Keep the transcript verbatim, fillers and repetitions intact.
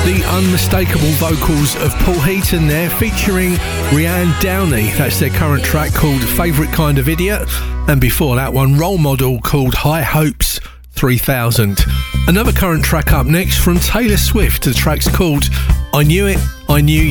The unmistakable vocals of Paul Heaton there, featuring Rianne Downey. That's their current track called Favourite Kind of Idiot. And before that one, Role Model, called High Hopes three thousand. Another current track up next from Taylor Swift. The track's called I Knew It, I Knew You.